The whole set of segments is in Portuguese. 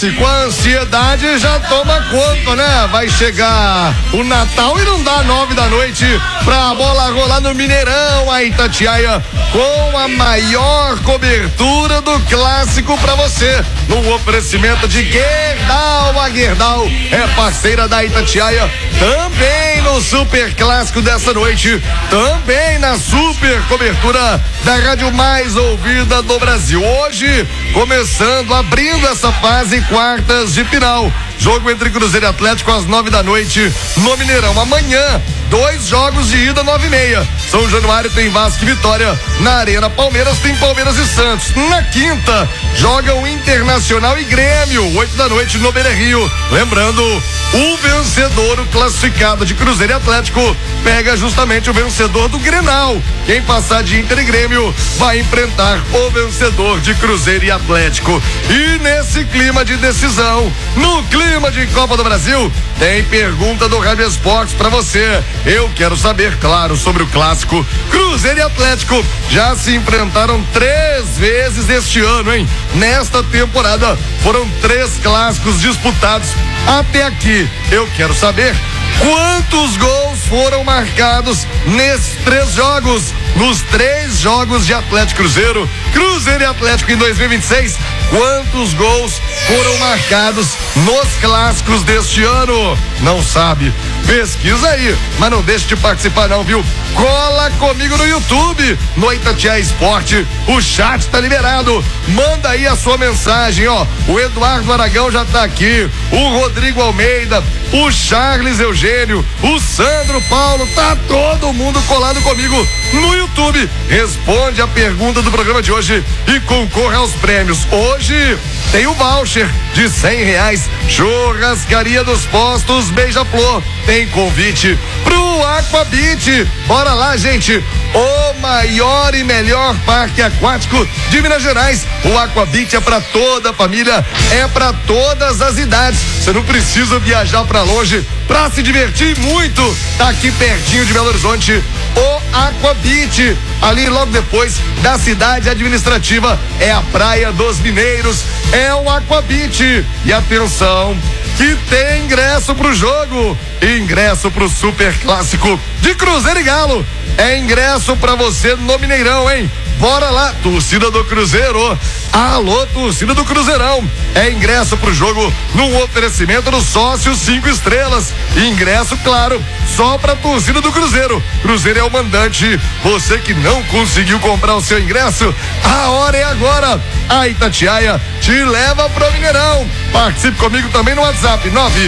Com a ansiedade já toma conta, né? Vai chegar o Natal e não dá 9 da noite pra bola rolar no Mineirão. A Itatiaia com a maior cobertura do clássico pra você. No oferecimento de Gerdau. A Gerdau é parceira da Itatiaia também no super clássico dessa noite. Também na super cobertura da rádio mais ouvida do Brasil. Hoje, começando, abrindo essa fase, quartas de final. Jogo entre Cruzeiro e Atlético às 9 da noite no Mineirão. Amanhã, 2 jogos de ida, 9h30. São Januário tem Vasco e Vitória. Na Arena Palmeiras tem Palmeiras e Santos. Na quinta, jogam Internacional e Grêmio, 8 da noite no Beira-Rio. Lembrando, o vencedor, o classificado de Cruzeiro e Atlético, pega justamente o vencedor do Grenal. Quem passar de Inter e Grêmio vai enfrentar o vencedor de Cruzeiro e Atlético. E nesse clima de decisão, no clima de Copa do Brasil, tem pergunta do Rádio Esportes pra você. Eu quero saber, claro, sobre o clássico. Cruzeiro e Atlético já se enfrentaram 3 vezes este ano, hein? Nesta temporada foram 3 clássicos disputados até aqui. Eu quero saber quantos gols foram marcados nesses 3 jogos, nos 3 jogos de Atlético Cruzeiro, Cruzeiro e Atlético em 2026. Quantos gols foram marcados nos clássicos deste ano? Não sabe? Pesquisa aí, mas não deixe de participar não, viu? Cola comigo no YouTube, no Itatiaia Esporte, o chat tá liberado. Manda aí a sua mensagem, ó. O Eduardo Aragão já tá aqui, o Rodrigo Almeida, o Charles Eugênio, o Sandro Paulo, tá todo mundo colado comigo no YouTube. Responde a pergunta do programa de hoje e concorra aos prêmios. Hoje tem o voucher de R$100, Churrascaria dos Postos Beija-Flor. Tem convite pro Aquabit. Bora lá, gente. O maior e melhor parque aquático de Minas Gerais. O Aquabit é pra toda a família, é pra todas as idades. Você não precisa viajar pra longe pra se divertir muito. Tá aqui pertinho de Belo Horizonte, o Aquabit. Ali logo depois da cidade administrativa é a Praia dos Mineiros, é o Aquabit. E atenção, que tem ingresso pro jogo, ingresso pro super clássico de Cruzeiro e Galo. É ingresso pra você no Mineirão, hein? Bora lá, torcida do Cruzeiro. Alô, torcida do Cruzeirão. É ingresso pro jogo no oferecimento do Sócio 5 Estrelas. Ingresso, claro, só pra torcida do Cruzeiro. Cruzeiro é o mandante. Você que não conseguiu comprar o seu ingresso, a hora é agora. A Itatiaia te leva pro Mineirão. Participe comigo também no WhatsApp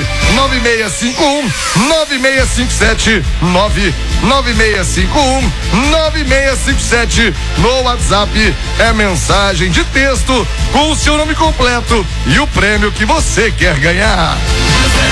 99651-9657 99651-9657. No WhatsApp é mensagem de texto com o seu nome completo e o prêmio que você quer ganhar.